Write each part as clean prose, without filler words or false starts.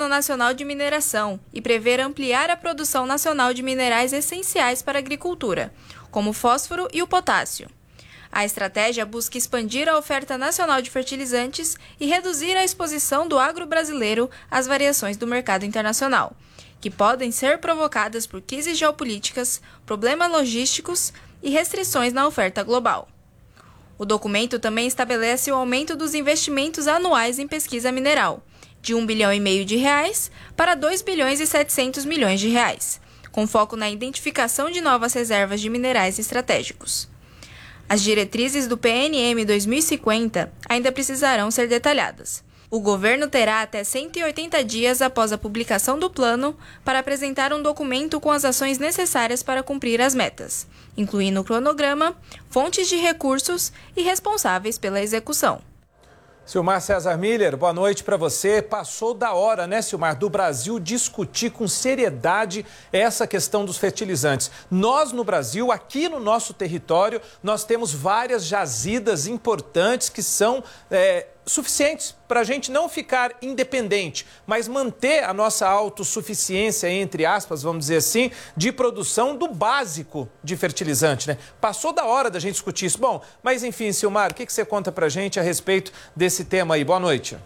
Plano Nacional de Mineração e prever ampliar a produção nacional de minerais essenciais para a agricultura, como o fósforo e o potássio. A estratégia busca expandir a oferta nacional de fertilizantes e reduzir a exposição do agro brasileiro às variações do mercado internacional, que podem ser provocadas por crises geopolíticas, problemas logísticos e restrições na oferta global. O documento também estabelece o aumento dos investimentos anuais em pesquisa mineral, de R$ 1,5 bilhão para R$ 2,7 bilhões, com foco na identificação de novas reservas de minerais estratégicos. As diretrizes do PNM 2050 ainda precisarão ser detalhadas. O governo terá até 180 dias após a publicação do plano para apresentar um documento com as ações necessárias para cumprir as metas, incluindo o cronograma, fontes de recursos e responsáveis pela execução. Silmar César Miller, boa noite para você. Passou da hora, né, Silmar, do Brasil discutir com seriedade essa questão dos fertilizantes. Nós, no Brasil, aqui no nosso território, nós temos várias jazidas importantes que são suficientes para a gente não ficar independente, mas manter a nossa autossuficiência, entre aspas, vamos dizer assim, de produção do básico de fertilizante, né? Passou da hora da gente discutir isso. Bom, mas enfim, Silmar, o que você conta para a gente a respeito desse tema aí? Boa noite.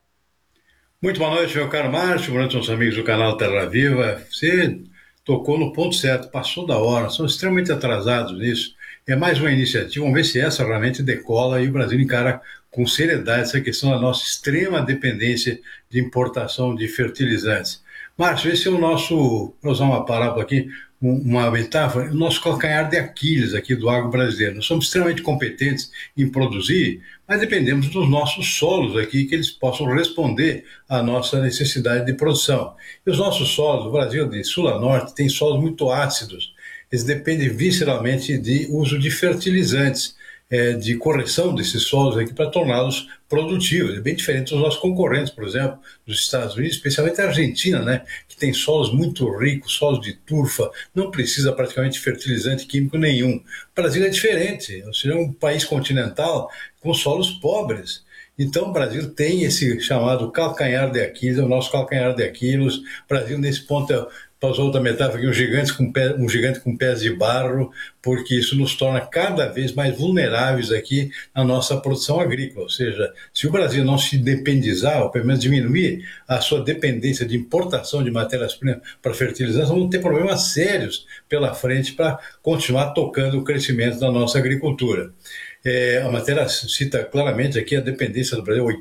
Muito boa noite, meu caro Márcio, boa noite aos amigos do canal Terra Viva. Você tocou no ponto certo, passou da hora, são extremamente atrasados nisso. É mais uma iniciativa, vamos ver se essa realmente decola e o Brasil encara com seriedade essa questão da nossa extrema dependência de importação de fertilizantes. Márcio, esse é o nosso, para usar uma palavra aqui, uma metáfora, o nosso calcanhar de Aquiles aqui do agro brasileiro. Nós somos extremamente competentes em produzir, mas dependemos dos nossos solos aqui, que eles possam responder à nossa necessidade de produção. E os nossos solos, o Brasil de sul a norte, tem solos muito ácidos. Eles dependem visceralmente de uso de fertilizantes, de correção desses solos aqui para torná-los produtivos. É bem diferente dos nossos concorrentes, por exemplo, dos Estados Unidos, especialmente a Argentina, né, que tem solos muito ricos, solos de turfa, não precisa praticamente de fertilizante químico nenhum. O Brasil é diferente, ou seja, é um país continental com solos pobres. Então, o Brasil tem esse chamado calcanhar de Aquiles, é o nosso calcanhar de Aquiles. O Brasil, nesse ponto, usou outra metáfora aqui, um gigante com pés de barro, porque isso nos torna cada vez mais vulneráveis aqui na nossa produção agrícola. Ou seja, se o Brasil não se dependizar, ou pelo menos diminuir a sua dependência de importação de matérias-primas para fertilizantes, vamos ter problemas sérios pela frente para continuar tocando o crescimento da nossa agricultura. A matéria cita claramente aqui a dependência do Brasil,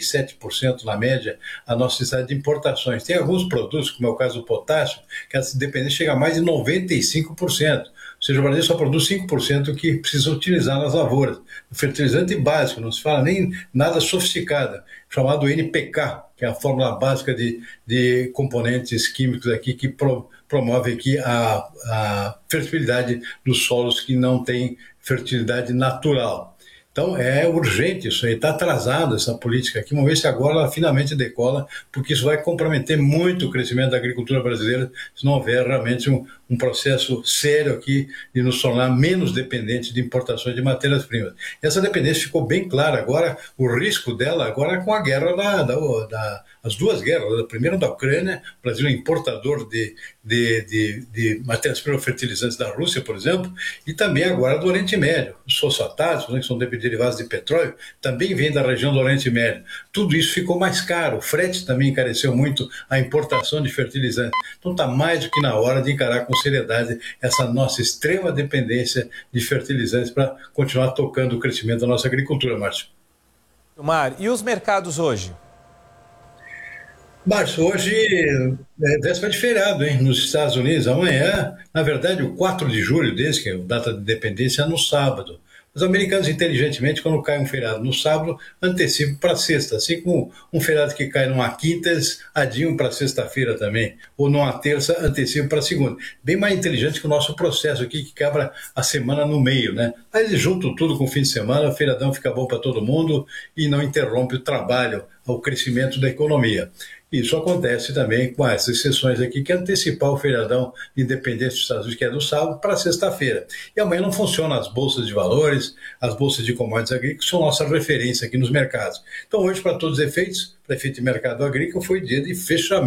87% na média, a nossa necessidade de importações. Tem alguns produtos, como é o caso do potássio, que essa dependência chega a mais de 95%. Ou seja, o Brasil só produz 5% que precisa utilizar nas lavouras. O fertilizante básico, não se fala nem nada sofisticado, chamado NPK, que é a fórmula básica de componentes químicos aqui que promove aqui a fertilidade dos solos que não têm fertilidade natural. Então é urgente isso aí, está atrasado essa política aqui, vamos ver se agora ela finalmente decola, porque isso vai comprometer muito o crescimento da agricultura brasileira, se não houver realmente um processo sério aqui de nos tornar menos dependentes de importações de matérias-primas. Essa dependência ficou bem clara agora, o risco dela agora é com a guerra as duas guerras, a primeira da Ucrânia, o Brasil é importador de matérias-primas fertilizantes da Rússia, por exemplo, e também agora do Oriente Médio. Os fosfatáticos, né, que são derivados de petróleo, também vêm da região do Oriente Médio. Tudo isso ficou mais caro, o frete também encareceu muito a importação de fertilizantes. Então está mais do que na hora de encarar com seriedade essa nossa extrema dependência de fertilizantes para continuar tocando o crescimento da nossa agricultura, Márcio. Silmar, e os mercados hoje? Márcio, hoje é véspera de feriado, hein, nos Estados Unidos. Amanhã, na verdade, o 4 de julho, desde que é a data de independência, é no sábado. Os americanos, inteligentemente, quando cai um feriado no sábado, antecipam para sexta. Assim como um feriado que cai numa quinta, eles adiam para sexta-feira também. Ou numa terça, antecipam para segunda. Bem mais inteligente que o nosso processo aqui, que quebra a semana no meio, né? Aí eles juntam tudo com o fim de semana, o feriadão fica bom para todo mundo e não interrompe o trabalho, o crescimento da economia. Isso acontece também com essas exceções aqui, que é antecipar o feriadão de independência dos Estados Unidos, que é do sábado, para sexta-feira. E amanhã não funcionam as bolsas de valores, as bolsas de commodities agrícolas, que são nossa referência aqui nos mercados. Então hoje, para todos os efeitos, para efeito de mercado agrícola, foi dia de fechamento.